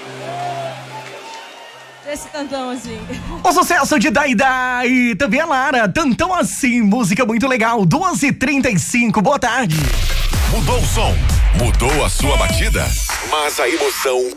Esse tantão assim. O sucesso de Daida e também a Lara, tantão assim, música muito legal, 2h35, boa tarde. Mudou o som, mudou a sua batida, mas a emoção